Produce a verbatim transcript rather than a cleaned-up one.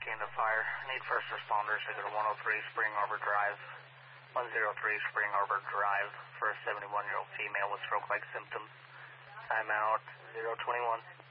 Canada Fire. I need first responders to go to one oh three Spring Arbor Drive. one oh three Spring Arbor Drive for a seventy-one-year-old female with stroke-like symptoms. Timeout zero twenty-one.